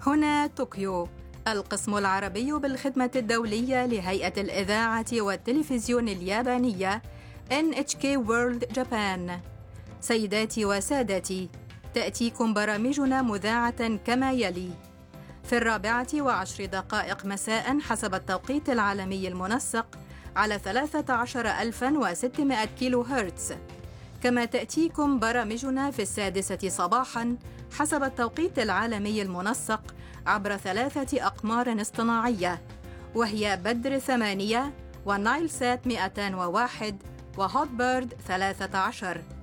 هنا طوكيو، القسم العربي بالخدمة الدولية لهيئة الإذاعة والتلفزيون اليابانية NHK World Japan. سيداتي وسادتي، تأتيكم برامجنا مذاعة كما يلي: في 14:10 مساء حسب التوقيت العالمي المنسق على 13600 كيلو هرتز، كما تأتيكم برامجنا في 6 صباحاً حسب التوقيت العالمي المنسق عبر 3 أقمار اصطناعية، وهي بدر 8 ونايل سات 201 وهوت بيرد 13.